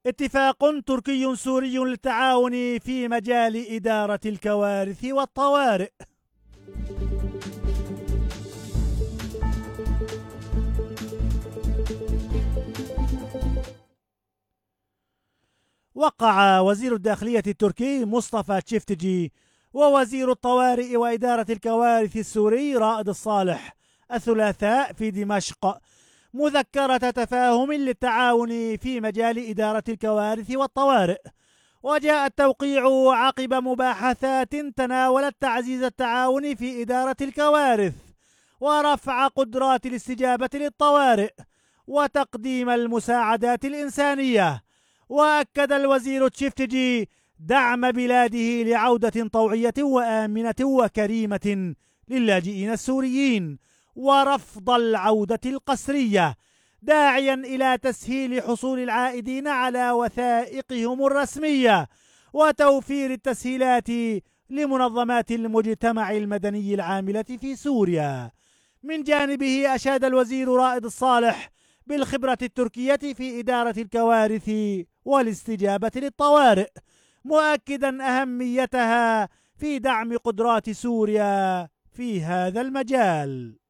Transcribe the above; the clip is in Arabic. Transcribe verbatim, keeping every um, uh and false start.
اتفاق تركي سوري للتعاون في مجال إدارة الكوارث والطوارئ. وقع وزير الداخلية التركي مصطفى تشفتجي ووزير الطوارئ وإدارة الكوارث السوري رائد الصالح الثلاثاء في دمشق مذكرة تفاهم للتعاون في مجال إدارة الكوارث والطوارئ، وجاء التوقيع عقب مباحثات تناولت تعزيز التعاون في إدارة الكوارث ورفع قدرات الاستجابة للطوارئ وتقديم المساعدات الإنسانية. وأكد الوزير تشفتجي دعم بلاده لعودة طوعية وآمنة وكريمة للاجئين السوريين ورفض العودة القسرية، داعيا إلى تسهيل حصول العائدين على وثائقهم الرسمية وتوفير التسهيلات لمنظمات المجتمع المدني العاملة في سوريا. من جانبه أشاد الوزير رائد الصالح بالخبرة التركية في إدارة الكوارث والاستجابة للطوارئ، مؤكدا أهميتها في دعم قدرات سوريا في هذا المجال.